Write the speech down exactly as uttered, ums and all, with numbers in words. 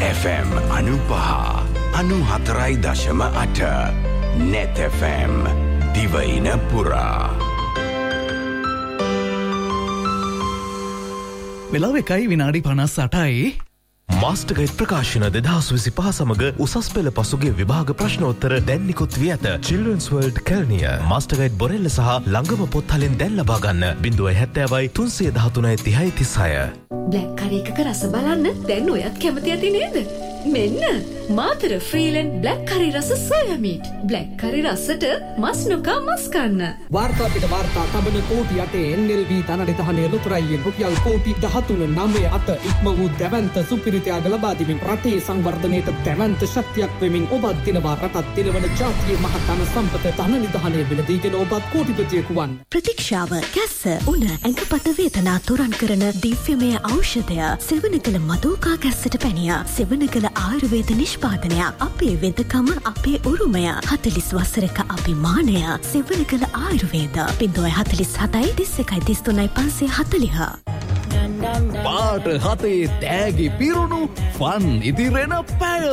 F M අනුපහ අනුහතරයි දශම අට net F M දිවයින පුරා. වෙලාව එකයි විනාඩි පනස් අටයි. මාස්ටර් ගයිඩ් ප්‍රකාශන දෙදහස් විසිපහ සමග උසස් පෙළ පසුගිය විභාග ප්‍රශ්නෝත්තර දැන් නිකුත් වී ඇත. Children's World Kelniya master guide බොරෙල්ල සහ ළඟම පොත් හලින් දැන් ලබා ගන්න. ज़ीरो सत्तर තුන්සිය දහතුනයි තිහයි තිස්හය. බ්ලැක් කරි එකක රස බලන්න දැන් ඔයත් කැමති ඇති නේද? මෙන්න මාතර ෆ්‍රීලන් බ්ලැක් කරි රස සෝයා මීට්. බ්ලැක් කරි රසට මස් නොකා මස් කන්න. වාර්තා පිට වාර්තා තබන කෝටි අටේ එන් එල් වී තනඩ දහනේ ලොතරයියෙන් රුපියල් කෝටි දහතුන නවය අත ඉක්ම වූ දැවන්ත සුපිරිතයාග ලබා දෙමින් රටේ සංවර්ධනයට දැවන්ත ශක්තියක් වෙමින් ඔබත් දිනවා රටත් දිනවන ජාතියේ මහතන සම්පත ධන නිධානය වෙලදීගෙන ඔබත් කෝටිපතියෙකු වන්න. ප්‍රතික්ෂාව කැස්ස උණ ඇඟපත වේදනා තුරන් කරන දිව්‍යමය ඖෂධය සෙවණකල මදෝකා කැස්සට පැනිය. සෙවණකල ආයුර්වේද නිෂ්පාදනයක්. අපේ වෙදකම අපේ උරුමය. හතළිස් වසරක අභිමානය. සෙවණකල ආයුර්වේද. ज़ीरो सैंतालीस තිස් එකයි තිස් තුනයි පන්සිය හතළිහ. පාට හතේ තෑගි පිරුණු ෆන් ඉදිරෙන පැය